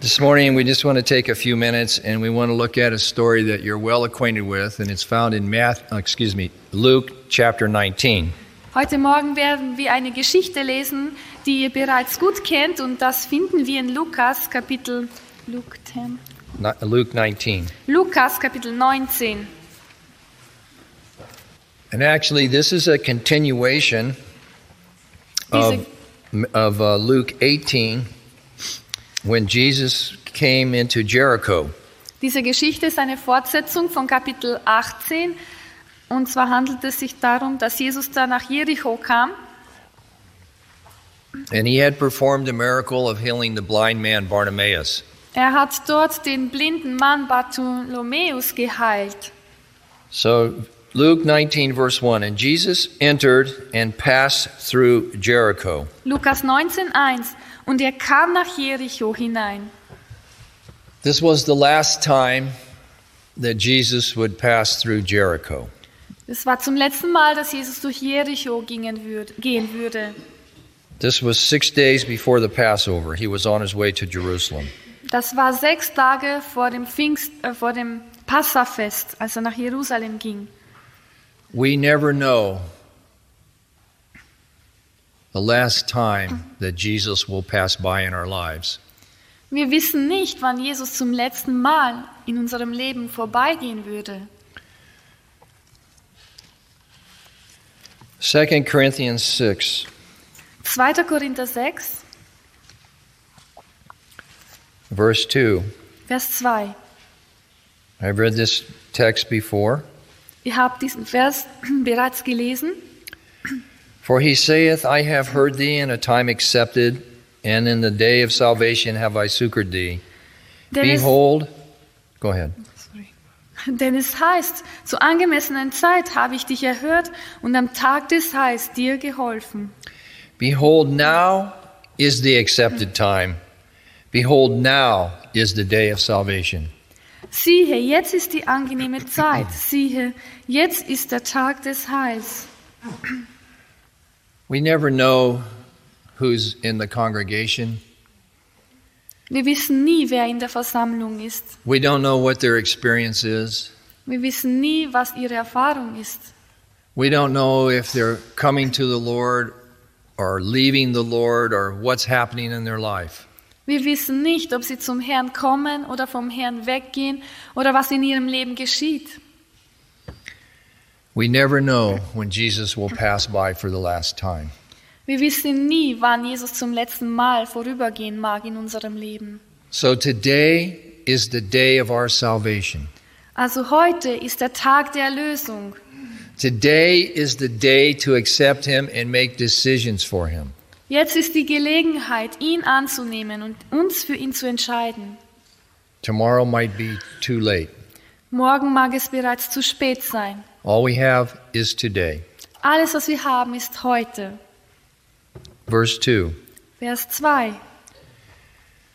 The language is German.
This morning we just want to take a few minutes and we want to look at a story that you're well acquainted with, and it's found in Luke chapter 19. Heute Morgen werden wir eine Geschichte lesen, die ihr bereits gut kennt, und das finden wir in Lukas Kapitel Luke 19. Lukas Kapitel 19. And actually this is a continuation of Luke 18 when Jesus came into Jericho. Diese Geschichte ist eine Fortsetzung von Kapitel 18, und zwar handelt es sich darum, dass Jesus da nach Jericho kam. And he had performed a miracle of healing the blind man Bartimaeus. Er hat dort den blinden Mann Bartholomäus geheilt. So Luke 19 verse 1, and Jesus entered and passed through Jericho. Lukas 19,1, und er kam nach Jericho hinein. This was the last time that Jesus would pass through Jericho. Es war zum letzten Mal, dass Jesus durch Jericho gehen würde. This was 6 days before the Passover. He was on his way to Jerusalem. Das war 6 Tage vor dem Passafest, als er nach Jerusalem ging. We never know the last time that Jesus will pass by in our lives. Wir wissen nicht, wann Jesus zum letzten Mal in unserem Leben vorbeigehen würde. 2 Corinthians 6. 2. Korinther 6, Verse 2. Vers 2. I've read this text before. Ihr habt diesen Vers bereits gelesen. For he saith, I have heard thee in a time accepted, and in the day of salvation have I succored thee. Behold, go ahead. Denn es heißt, zur angemessenen Zeit habe ich dich erhört, und am Tag des Heils dir geholfen. Behold, now is the accepted time. Behold, now is the day of salvation. Siehe, jetzt ist die angenehme Zeit. Siehe, jetzt ist der Tag des Heils. We never know who's in the congregation. Wir wissen nie, wer in der Versammlung ist. We don't know what their experience is. Wir wissen nie, was ihre Erfahrung ist. We don't know if they're coming to the Lord or leaving the Lord or what's happening in their life. Wir wissen nicht, ob sie zum Herrn kommen oder vom Herrn weggehen oder was in ihrem Leben geschieht. We never know when Jesus will pass by for the last time. Wir wissen nie, wann Jesus zum letzten Mal vorübergehen mag in unserem Leben. So today is the day of our salvation. Also heute ist der Tag der Erlösung. Today is the day to accept him and make decisions for him. Jetzt ist die Gelegenheit, ihn anzunehmen und uns für ihn zu entscheiden. Tomorrow might be too late. Morgen mag es bereits zu spät sein. All we have is today. Alles, was wir haben, ist heute. Verse 2. Vers 2.